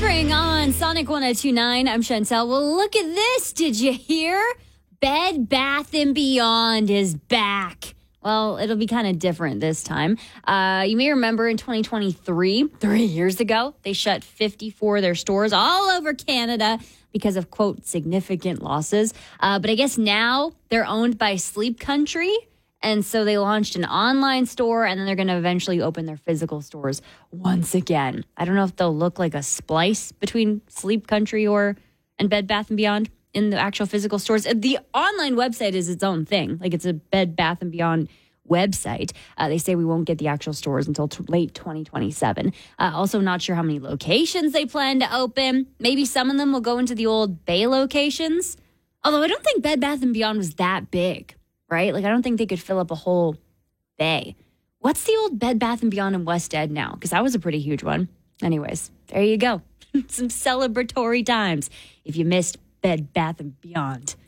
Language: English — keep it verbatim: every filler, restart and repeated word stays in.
Spring on Sonic one oh two point nine. I'm Chantel. Well, look at this. Did you hear? Bed Bath and Beyond is back. Well, it'll be kind of different this time. Uh, you may remember in twenty twenty-three, three years ago, they shut fifty-four of their stores all over Canada because of, quote, significant losses. Uh, but I guess now they're owned by Sleep Country. And so they launched an online store, and then they're going to eventually open their physical stores once again. I don't know if they'll look like a splice between Sleep Country or and Bed Bath and Beyond in the actual physical stores. The online website is its own thing. Like, it's a Bed Bath and Beyond website. Uh, they say we won't get the actual stores until t- late twenty twenty-seven. Uh, also not sure how many locations they plan to open. Maybe some of them will go into the old Bay locations. Although I don't think Bed Bath and Beyond was that big, right? Like, I don't think they could fill up a whole Bay. What's the old Bed Bath and Beyond in West Ed now? Because that was a pretty huge one. Anyways, there you go. Some celebratory times if you missed Bed Bath and Beyond.